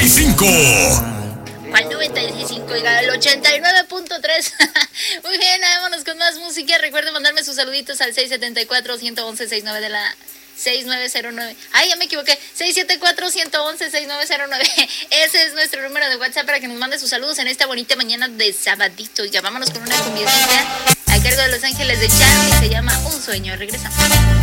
95. ¿Cuál 95? Oiga, el 89.3. Muy bien, vámonos con más música. Recuerden mandarme sus saluditos al 674-111-69 de la 6909. Ay, ya me equivoqué. 674-111-6909. Ese es nuestro número de WhatsApp para que nos mande sus saludos en esta bonita mañana de sabadito. Ya vámonos con una cumbiecita a cargo de Los Ángeles de Charlie. Se llama Un Sueño. Regresamos.